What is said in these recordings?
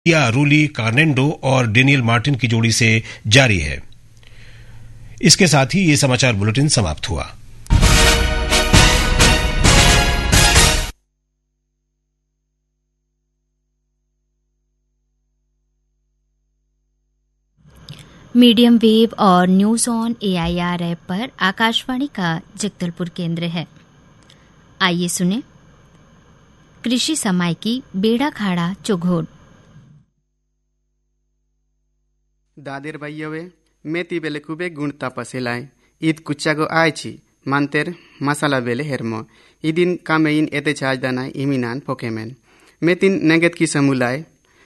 या रूली कार्नेंडो और Daniel Martin की जोड़ी से जारी है। इसके साथ ही ये समाचार बुलेटिन समाप्त हुआ। मीडियम वेव और न्यूज ऑन AIR ऐप पर आकाशवाणी का जगदलपुर केंद्र है। आइए सुने कृषि समाई की बेड़ा खाड़ा चोघोट। दादेर भाइयों मेती बेले कुबे गुणता पसेलाय ईद कुच्चागो आयची मानतेर मसाला बेले हेरमो इदिन कामेइन एते चाजदाना इमिनान पोकेमेन मेतिन नेगेत की समुलाय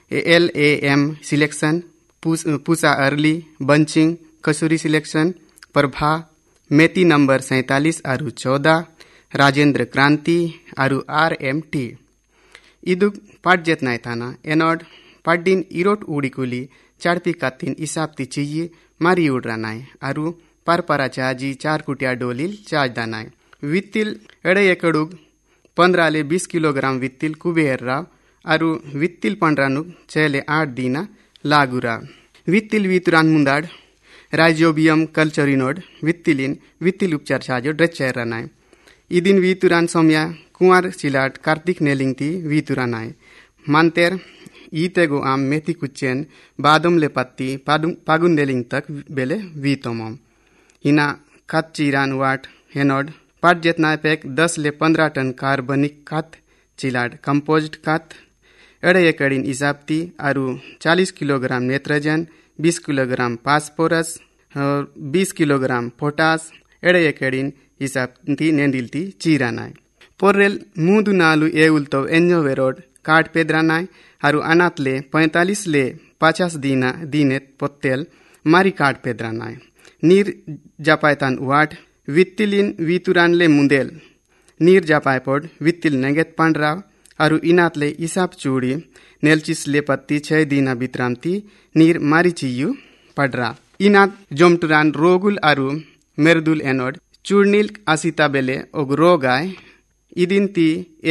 LAM selection Pusa early bunching कसूरी सिलेक्शन प्रभा मेती नंबर 47 आरु 14 राजेंद्र क्रांति आरु RMT इदुक पाट जेतनाय थाना एनोड पाटदिन इरोट उड़ीकुली चारपी कातिन इसाबती चाहिए मारी उड़रानाय आरु परपरा चाजी 4 कुटिया डोलिल चाजदानाय वित्तिल एड़े एकड़ुग 15 ले 20 किलोग्राम वित्तिल कुबेर राव आरु वित्तिल पंड्रानुग 6 ले 8 दीना लागुरा वित्तिल वितुरान मुंदाड राइजोबियम कल्चरिनोड वित्तिल उपचार छाजो ड्रेचेरनाय इदिन वितुरान सोम्या कुंवर चिलाट कार्तिक नेलिंगती वितुरानाय मानतेर ईतेगो आम मेथी कुच्चेन बादम ले पत्ती पागुन नेलिंग तक बेले वीतोमम हिना खात चिरान वाट हेनोड पाट जेतना पेक 10 ले 15 टन कार्बनिक खात चिलाट कंपोस्ट खात एड़े एकड़िन इसाबती आरु 40 किलोग्राम नेत्रजन 20 किलोग्राम फास्फोरस और 20 किलोग्राम पोटास एड़े एकड़िन इसाबती नेंदिलती चीरानाय पोरेल मुदु नालु एउलतो एन्जो वेरोड काट पेद्रानाय आरु अनातले 45 ले 50 दीनेत पोत्तेल मारी काट पेद्रानाय नीर जापायतान वाट वित्तिलिन वितुरानले मुंदेल नीर जापायपोड वित्तिल नेगेत पांड्राव आरु इनातले इसाब चूड़ी नेलचिस ले पत्ती 6 दीना बित्रामती नीर मारी चियु पडरा इनात जोमटुरान रोगुल आरु मेरदुल एनोड चूर्निल आसिता बेले ओग रोगाय इदिनती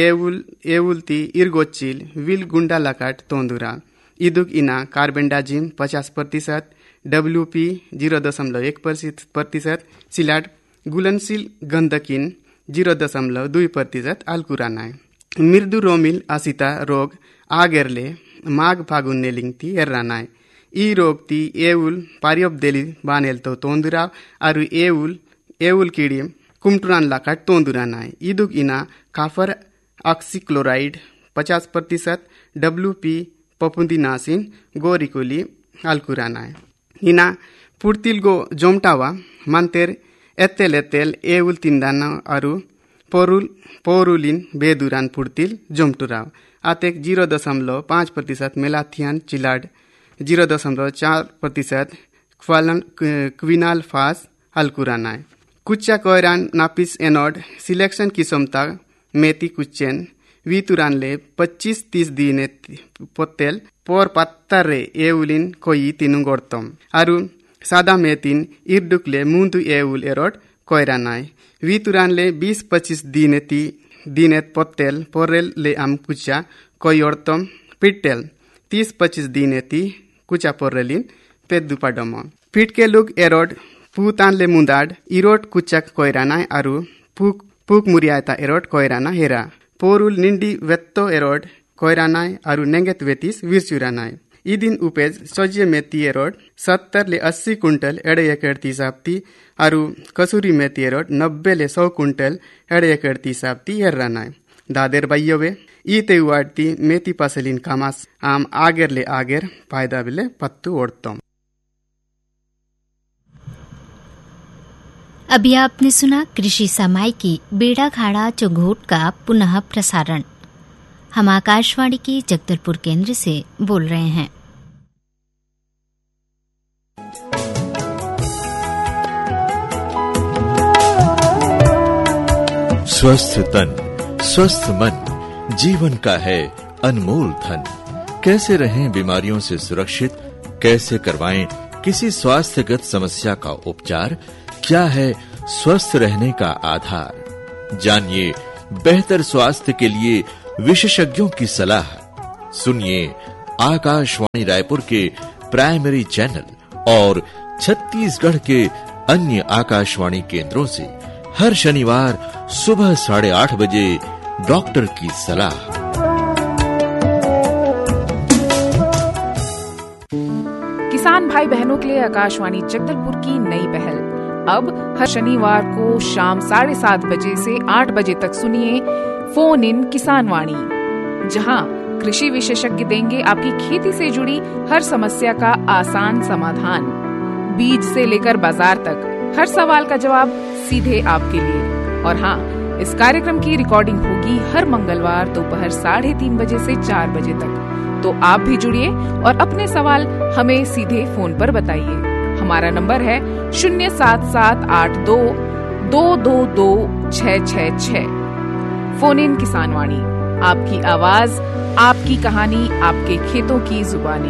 एवुलती इरगोचिल विल गुंडा लकाट तोंदुरा इदुक इना कार्बेंडाजिम 50% WP 0.1% सिलाट गुलनशील गंधकिन 0.2% आलकुरानाय मृदु रोमिल आसिता रोग आगेरले माघ फागुन नेलिंगती एर्रानाय ई रोगती एवुल पारियोबदेली बानेल तो तोंदुरा आरु एवुल कीड़ी कुमटुरान लाकाट तोंदुरानाय इदुक इना काफर ऑक्सीक्लोराइड 50% WP पपुंदिनासिन गोरिकुली आलकुरानाय इना पुर्तिल गो जोमटावा मानतेर एतेल एवुल तिंदाना आरु पोरुलिन बेदुरान पुर्तिल जोमटुराव आतेक 0.5% मेलाथियन चिलाड 0.4% क्विनाल फास आलकुरानाय कुच्चा कोयरान नापिस एनोड सिलेक्शन किसमता मेती कुच्चेन वितुरानले 25-30 दीने पोत्तेल पोर पत्तरे एवुलिन कोई तिनुगोर्तम आरु सादा मेतिन इर्डुकले मुंदु एवुल एरोड कोयरानाय वितुरानले 20-25 दीनेत पोत्तेल पोरेल ले आम कुच्चा कोयोर्तम पिट्टेल 30-25 दीनेती कुचा पोरेलिन पेद्दुपाडम पिटके लुग एरोड पूतान ले मुंदाड इरोड कुच्चा कोयरानाय आरु पुक मुरियाता एरोड कोयराना हेरा पोरुल निंडी वेत्तो एरोड कोयरानाय आरु नेंगेत वेतिस विरचुरानाय इदिन उपेज सोजे मेती एरोड 70 ले 80 कुंटल एड़े एकड़ तीसाप्ती आरु कसूरी मेती एरोड 90 ले 100 कुंटल एड़े एकड़ तीसाप्ती एर्रानाय दादेर बाइयोवे ईते उवाड़ती मेती पसलिन कामास आम आगेर ले आगेर फायदा बिले पत्तु ओड़तम। अभी आपने सुना कृषि समाई की बेड़ा खाड़ा चोघोट का पुनः प्रसारण। हम आकाशवाणी के जगदलपुर केंद्र से बोल रहे हैं। स्वस्थ तन स्वस्थ मन जीवन का है अनमोल धन। कैसे रहें बीमारियों से सुरक्षित, कैसे करवाएं किसी स्वास्थ्यगत समस्या का उपचार, क्या है स्वस्थ रहने का आधार। जानिए बेहतर स्वास्थ्य के लिए विशेषज्ञों की सलाह। सुनिए आकाशवाणी रायपुर के प्राइमरी चैनल और छत्तीसगढ़ के अन्य आकाशवाणी केंद्रों से हर शनिवार सुबह 8:30 बजे डॉक्टर की सलाह। किसान भाई बहनों के लिए आकाशवाणी जगदलपुर की नई पहल। अब हर शनिवार को शाम 7:30 बजे से 8 बजे तक सुनिए फोन इन किसान वाणी, जहां कृषि विशेषज्ञ देंगे आपकी खेती से जुड़ी हर समस्या का आसान समाधान। बीज से लेकर बाजार तक हर सवाल का जवाब सीधे आपके लिए। और हाँ, इस कार्यक्रम की रिकॉर्डिंग होगी हर मंगलवार दोपहर 3:30 बजे से 4 बजे तक। तो आप भी जुड़िए और अपने सवाल हमें सीधे फोन पर बताइए। हमारा नंबर है 07782 222 666। फोन इन किसान वाणी, आपकी आवाज, आपकी कहानी, आपके खेतों की जुबानी।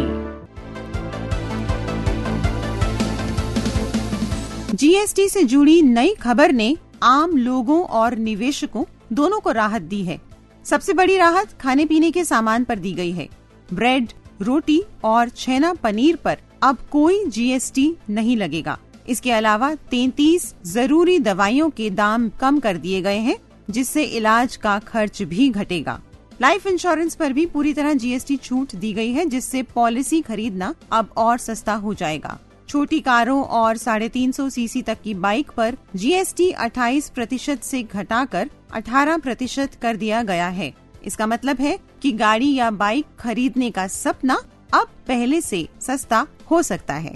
जीएसटी से जुड़ी नई खबर ने आम लोगों और निवेशकों दोनों को राहत दी है। सबसे बड़ी राहत खाने पीने के सामान पर दी गई है। ब्रेड, रोटी और छेना पनीर पर अब कोई जीएसटी नहीं लगेगा। इसके अलावा 33 जरूरी दवाइयों के दाम कम कर दिए गए हैं, जिससे इलाज का खर्च भी घटेगा। लाइफ इंश्योरेंस पर भी पूरी तरह जीएसटी छूट दी गई है, जिससे पॉलिसी खरीदना अब और सस्ता हो जाएगा। छोटी कारों और 350 सीसी तक की बाइक पर जीएसटी 28% से घटाकर 18% कर दिया गया है। इसका मतलब है कि गाड़ी या बाइक खरीदने का सपना अब पहले से सस्ता हो सकता है।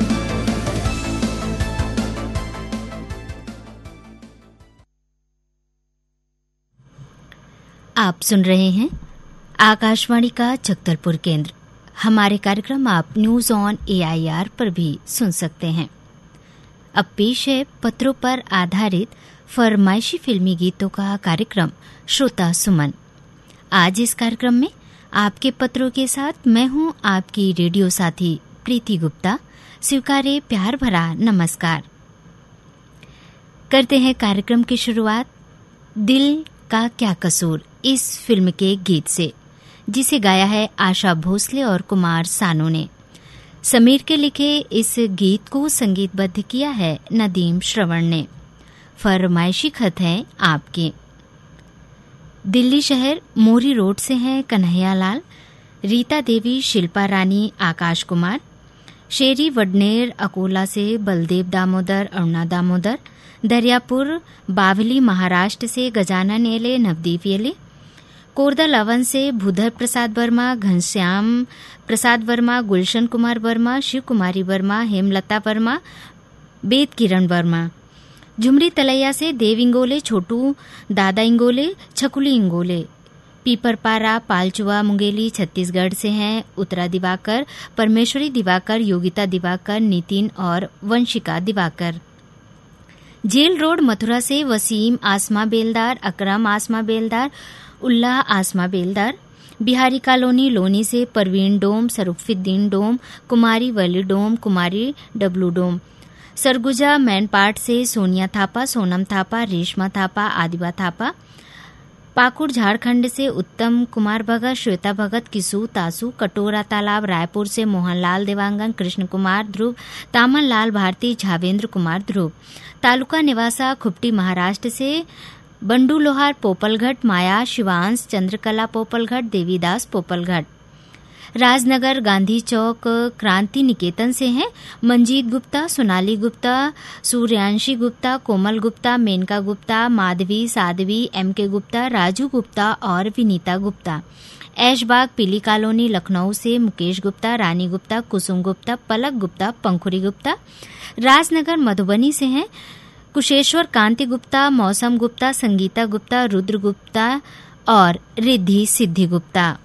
आप सुन रहे हैं आकाशवाणी का जगदलपुर केंद्र। हमारे कार्यक्रम आप न्यूज ऑन AIR पर भी सुन सकते हैं। अब पेश है पत्रों पर आधारित फरमाइशी फिल्मी गीतों का कार्यक्रम श्रोता सुमन। आज इस कार्यक्रम में आपके पत्रों के साथ मैं हूं आपकी रेडियो साथी प्रीति गुप्ता। स्वीकारे प्यार भरा नमस्कार। करते हैं कार्यक्रम की शुरुआत दिल का क्या कसूर इस फिल्म के गीत से, जिसे गाया है आशा भोसले और कुमार सानू ने। समीर के लिखे इस गीत को संगीतबद्ध किया है नदीम श्रवण ने। फरमाइशी खत हैं आपके। दिल्ली शहर मोरी रोड से हैं कन्हैया लाल, रीता देवी, शिल्पा रानी, आकाश कुमार। शेरी वडनेर अकोला से बलदेव दामोदर, अरुणा दामोदर। दरियापुर बावली महाराष्ट्र से गजानन येले, नवदीप येले। कोरदा लवन से भूधर प्रसाद वर्मा, घनश्याम प्रसाद वर्मा, गुलशन कुमार वर्मा, शिव कुमारी वर्मा, हेमलता वर्मा, वेद किरण वर्मा। झुमरी तलैया से देव इंगोले, छोटू दादा इंगोले, छकुली इंगोले। पीपरपारा पालचुआ मुंगेली छत्तीसगढ़ से हैं उत्तरा दिवाकर, परमेश्वरी दिवाकर, योगिता दिवाकर, नितिन और वंशिका दिवाकर। जेल रोड मथुरा से वसीम आसमा बेलदार, अकरम आसमा बेलदार, उल्लाह आसमा बेलदार। बिहारी कॉलोनी लोनी से परवीन डोम, सरूफुद्दीन डोम, कुमारी वली डोम, कुमारी डब्लू डोम। सरगुजा मैनपाट से सोनिया थापा, सोनम थापा, रेशमा थापा, आदिबा थापा। पाकुड़ झारखंड से उत्तम कुमार भगत, श्वेता भगत, किसू तासू। कटोरा तालाब रायपुर से मोहनलाल देवांगन, कृष्ण कुमार ध्रुव, तामन लाल भारती, झावेंद्र कुमार ध्रुव। तालुका निवासा खुपटी महाराष्ट्र से बंडू लोहार पोपलघट, माया शिवांश, चंद्रकला पोपलघट, देवीदास पोपलघट। राजनगर गांधी चौक क्रांति निकेतन से हैं मंजीत गुप्ता, सोनाली गुप्ता, सूर्यांशी गुप्ता, कोमल गुप्ता, मेनका गुप्ता, माधवी, साधवी, MK गुप्ता, राजू गुप्ता और विनीता गुप्ता। ऐशबाग पीली कॉलोनी लखनऊ से मुकेश गुप्ता, रानी गुप्ता, कुसुम गुप्ता, पलक गुप्ता, पंखुरी गुप्ता। राजनगर मधुबनी से हैं कुशेश्वर कांति गुप्ता, मौसम गुप्ता, संगीता गुप्ता, रुद्र गुप्ता और रिद्धि सिद्धि गुप्ता।